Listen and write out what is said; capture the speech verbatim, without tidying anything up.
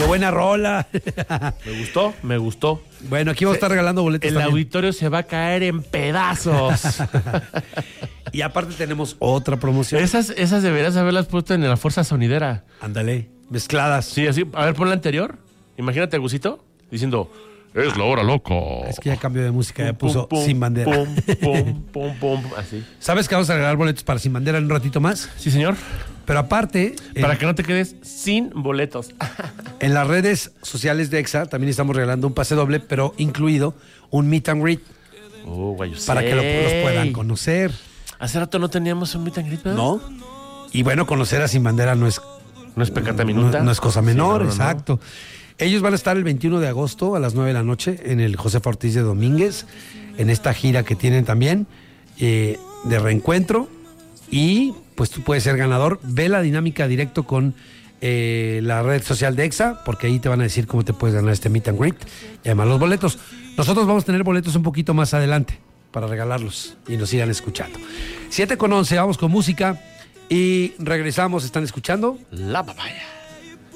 buena rola. Me gustó, me gustó. Bueno, aquí vamos a estar regalando boletos El también. auditorio se va a caer en pedazos. Y aparte tenemos otra promoción. Esas, esas deberías haberlas puesto en la fuerza sonidera. Ándale, mezcladas. Sí, así. A ver, pon la anterior. Imagínate a Gusito diciendo, es la hora loca. Es que ya cambió de música, ya Pum, puso pum, Sin Bandera. Pum, pum, pum, pum, así. ¿Sabes que vamos a regalar boletos para Sin Bandera en un ratito más? Sí, señor. Pero aparte, Para en, que no te quedes sin boletos. en las redes sociales de EXA también estamos regalando un pase doble, pero incluido un meet and greet Oh, guay, para que lo- los puedan conocer. Hace rato no teníamos un meet and greet, ¿verdad? ¿No? Y bueno, conocer a Sin Bandera no es, No es pecata minuta. no, no es cosa menor, Sí, no, no, no. exacto. Ellos van a estar el veintiuno de agosto a las nueve de la noche en el Josefa Ortiz de Domínguez, en esta gira que tienen también eh, de reencuentro. Y pues tú puedes ser ganador. Ve la dinámica directo con eh, la red social de EXA, porque ahí te van a decir cómo te puedes ganar este meet and greet y además los boletos. Nosotros vamos a tener boletos un poquito más adelante para regalarlos y nos sigan escuchando. siete con once, vamos con música y regresamos. ¿Están escuchando? La papaya.